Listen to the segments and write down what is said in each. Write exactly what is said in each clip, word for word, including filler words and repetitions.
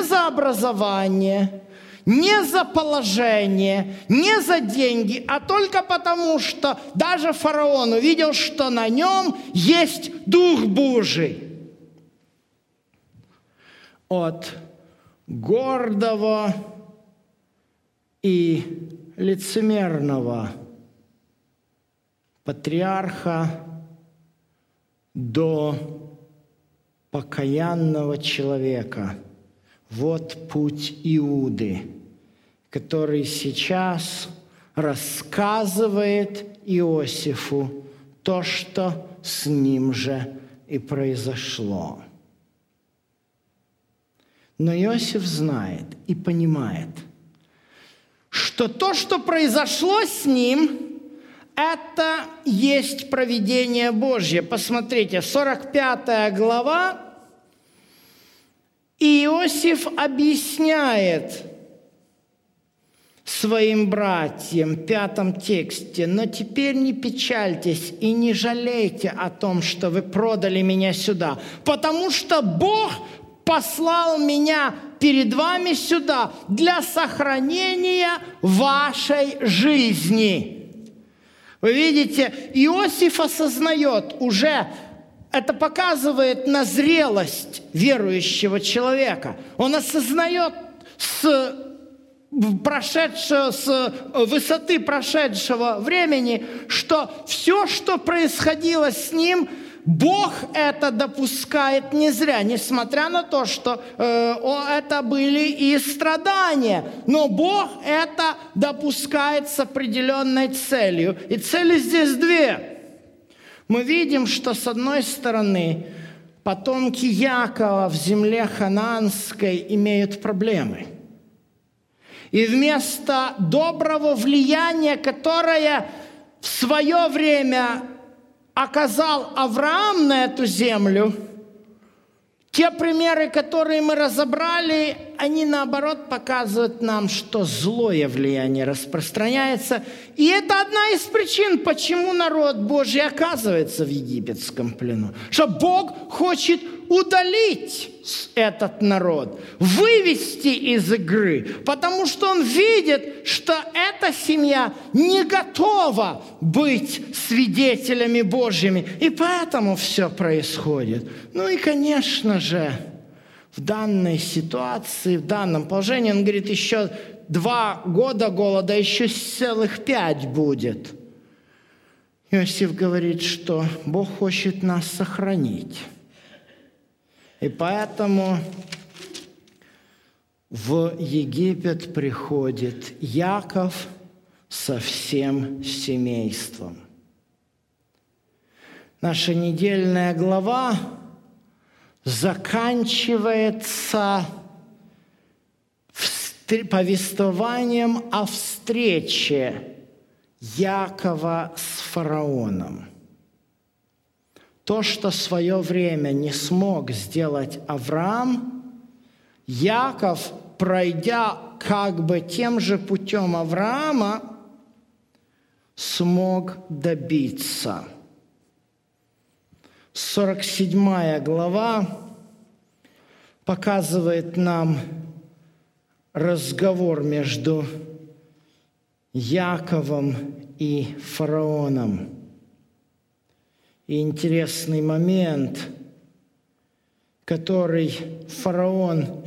не за образование, не за положение, не за деньги, а только потому, что даже фараон увидел, что на нем есть Дух Божий. От гордого и лицемерного патриарха до покаянного человека. Вот путь Иуды, который сейчас рассказывает Иосифу то, что с ним же и произошло. Но Иосиф знает и понимает, что то, что произошло с ним, это есть провидение Божье. Посмотрите, сорок пятая глава, и Иосиф объясняет своим братьям в пятом тексте: «Но теперь не печальтесь и не жалейте о том, что вы продали меня сюда, потому что Бог послал меня перед вами сюда для сохранения вашей жизни». Вы видите, Иосиф осознает уже, это показывает на зрелость верующего человека. Он осознает с, прошедшего, с высоты прошедшего времени, что все, что происходило с ним, Бог это допускает не зря, несмотря на то, что э, это были и страдания. Но Бог это допускает с определенной целью. И цели здесь две. Мы видим, что с одной стороны потомки Якова в земле ханаанской имеют проблемы. И вместо доброго влияния, которое в свое время оказал Авраам на эту землю, те примеры, которые мы разобрали, они наоборот показывают нам, что злое влияние распространяется. И это одна из причин, почему народ Божий оказывается в египетском плену. Что Бог хочет удалить этот народ, вывести из игры, потому что Он видит, что эта семья не готова быть свидетелями Божьими. И поэтому все происходит. Ну и, конечно же, в данной ситуации, в данном положении, он говорит, еще два года голода, еще целых пять будет. Иосиф говорит, что Бог хочет нас сохранить. И поэтому в Египет приходит Яков со всем семейством. Наша недельная глава заканчивается повествованием о встрече Якова с фараоном. То, что в свое время не смог сделать Авраам, Яков, пройдя как бы тем же путем Авраама, смог добиться. сорок седьмая глава показывает нам разговор между Яковом и фараоном. И интересный момент, который фараон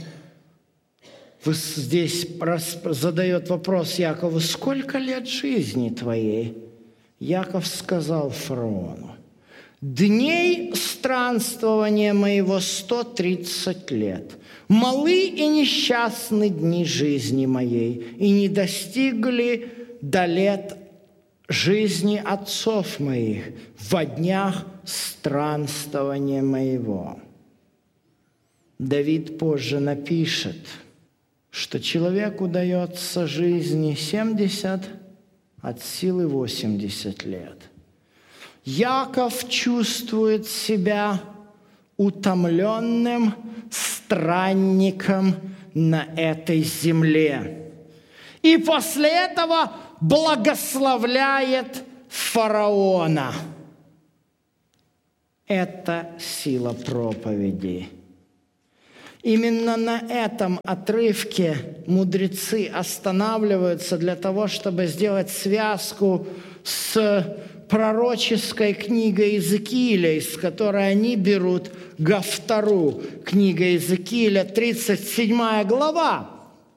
здесь задает вопрос Якову: «Сколько лет жизни твоей?» Яков сказал фараону: «Дней странствования моего сто тридцать лет. Малы и несчастны дни жизни моей, и не достигли до лет жизни отцов моих во днях странствования моего». Давид позже напишет, что человеку дается жизни семьдесят, от силы восемьдесят лет. Яков чувствует себя утомленным странником на этой земле. И после этого благословляет фараона. Это сила проповеди. Именно на этом отрывке мудрецы останавливаются для того, чтобы сделать связку с пророческой книгой Иезекииля, из которой они берут Гафтару. Книга Иезекииля, тридцать седьмая глава.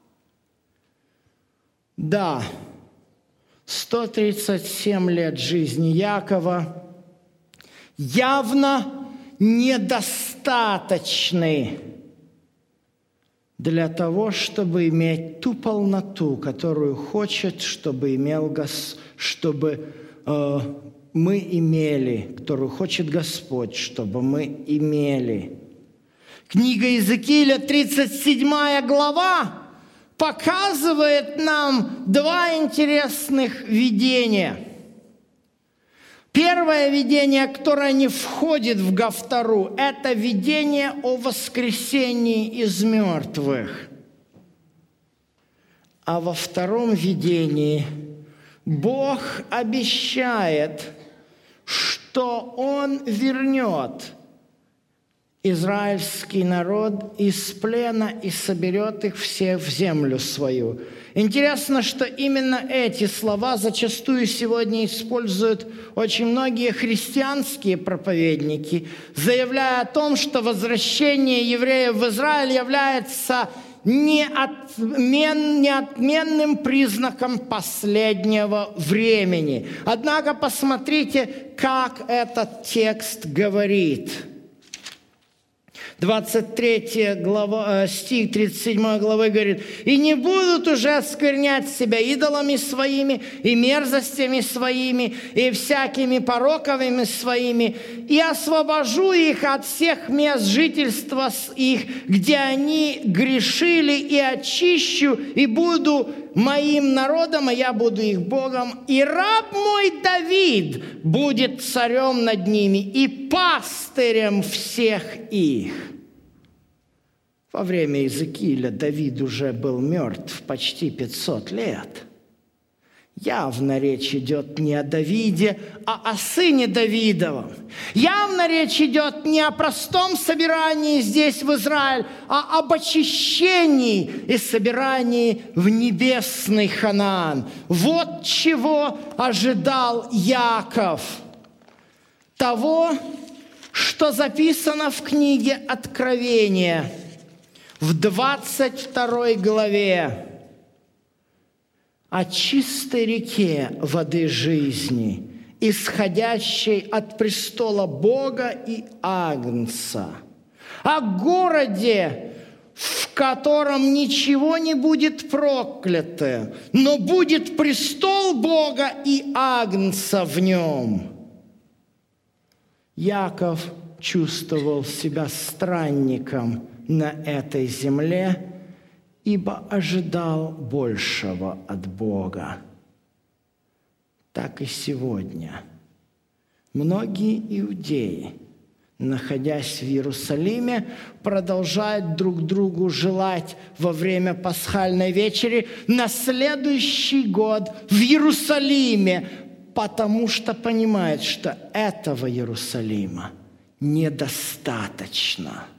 Да, сто тридцать семь лет жизни Якова явно недостаточны для того, чтобы иметь ту полноту, которую хочет, чтобы имел Гос... чтобы э, мы имели, которую хочет Господь, чтобы мы имели. Книга Иезекииля, тридцать седьмая глава, показывает нам два интересных видения. Первое видение, которое не входит в Гафтару, это видение о воскресении из мертвых. А во втором видении Бог обещает, что Он вернет израильский народ из плена и соберет их всех в землю свою. Интересно, что именно эти слова зачастую сегодня используют очень многие христианские проповедники, заявляя о том, что возвращение евреев в Израиль является неотмен, неотменным признаком последнего времени. Однако посмотрите, как этот текст говорит. двадцать третья глава, стих тридцать седьмой главы говорит: «И не будут уже осквернять себя идолами своими, и мерзостями своими, и всякими пороковыми своими, и освобожу их от всех мест жительства их, где они грешили, и очищу, и буду моим народом, а я буду их Богом, и раб мой Давид будет царем над ними и пастырем всех их». Во время Иезекииля Давид уже был мертв почти пятьсот лет. Явно речь идет не о Давиде, а о сыне Давидовом. Явно речь идет не о простом собирании здесь, в Израиль, а об очищении и собирании в небесный Ханаан. Вот чего ожидал Яков. Того, что записано в книге Откровения, в двадцать второй главе, о чистой реке воды жизни, исходящей от престола Бога и Агнца, о городе, в котором ничего не будет проклято, но будет престол Бога и Агнца в нем. Яков чувствовал себя странником на этой земле, ибо ожидал большего от Бога. Так и сегодня многие иудеи, находясь в Иерусалиме, продолжают друг другу желать во время пасхальной вечери на следующий год в Иерусалиме, потому что понимают, что этого Иерусалима недостаточно.